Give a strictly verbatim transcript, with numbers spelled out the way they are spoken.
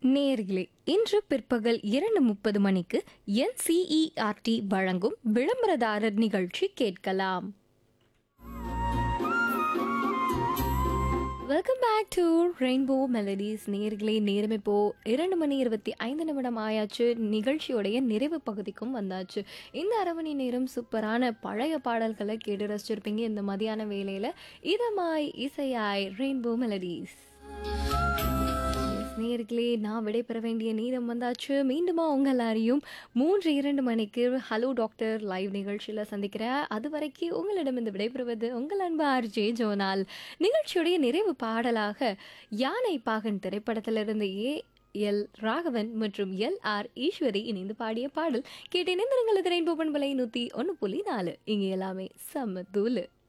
நேயர்களே, இன்று பிற்பகல் இரண்டு முப்பது மணிக்கு என்சிஇஆர்டி வழங்கும் விளம்பரதாரர் நிகழ்ச்சி கேட்கலாம். Welcome back to rainbow melodies. நேயர்களே, நேரம் இப்போ இரண்டு மணி இருபத்தி ஐந்து நிமிடம் ஆயாச்சு. நிகழ்ச்சியோடைய நிறைவு பகுதிக்கும் வந்தாச்சு. இந்த அரை மணி நேரம் சூப்பரான பழைய பாடல்களை கேட்டு ரசிச்சிருப்பீங்க. இந்த மதியான வேலையில இதமாய் இசையாய் ரெயின்போ மெலடிஸ். நேயர்களே, நான் விடைபெற வேண்டிய நேரம் வந்தாச்சு. மீண்டுமா உங்கள் எல்லாரையும் மூன்று இரண்டு மணிக்கு ஹலோ டாக்டர் லைவ் நிகழ்ச்சியில் சந்திக்கிறேன். அது வரைக்கும் உங்களிடமிருந்து விடைபெறுவது உங்கள் அன்பு ஆர்ஜே ஜோனால். நிகழ்ச்சியுடைய நிறைவு பாடலாக யானை பாகன் திரைப்படத்திலிருந்து ஏ எல் ராகவன் மற்றும் எல் ஆர் ஈஸ்வரி இணைந்து பாடிய பாடல் கேட்டு இணைந்திருங்கள். ரெயின்போ பண்பலை நூற்றி ஒன்று புள்ளி நாலு. இங்கே எல்லாமே செம்ம தூளு.